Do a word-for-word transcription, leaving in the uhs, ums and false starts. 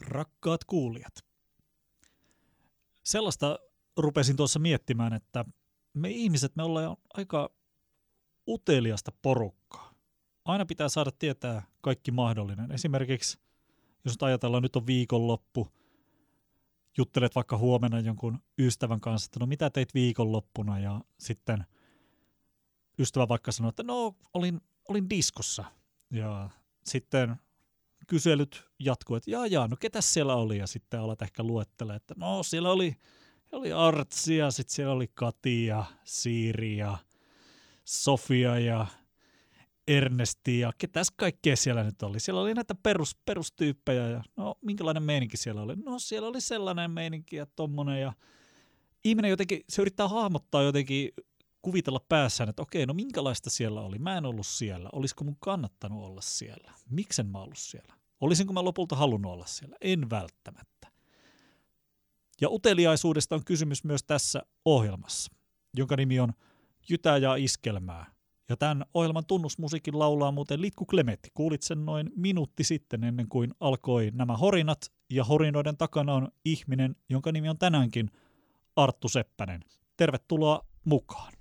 Rakkaat kuulijat, sellaista rupesin tuossa miettimään, että me ihmiset, me ollaan aika uteliasta porukkaa. Aina pitää saada tietää kaikki mahdollinen. Esimerkiksi, jos nyt ajatellaan, nyt on viikonloppu, juttelet vaikka huomenna jonkun ystävän kanssa, että no mitä teit viikonloppuna, ja sitten ystävä vaikka sanoo, että no olin, olin diskossa, ja sitten kyselyt jatkuu, että jaa jaa, no ketäs siellä oli, ja sitten alat ehkä luettelemaan, että no siellä oli, oli Artsi, ja sitten siellä oli Kati ja Siiri ja Sofia ja Ernesti ja ketäs kaikkea siellä nyt oli. Siellä oli näitä perus, perustyyppejä ja no minkälainen meininki siellä oli. No siellä oli sellainen meininki ja tommonen ja ihminen jotenkin, se yrittää hahmottaa jotenkin, kuvitella päässään, että okei, no minkälaista siellä oli. Mä en ollut siellä. Olisiko mun kannattanut olla siellä? Miksen mä ollut siellä? Olisinko mä lopulta halunnut olla siellä? En välttämättä. Ja uteliaisuudesta on kysymys myös tässä ohjelmassa, jonka nimi on Jytää ja iskelmää. Ja tämän ohjelman tunnusmusiikin laulaa muuten Litku Klemetti. Kuulit sen noin minuutti sitten ennen kuin alkoi nämä horinat. Ja horinoiden takana on ihminen, jonka nimi on tänäänkin Arttu Seppänen. Tervetuloa mukaan.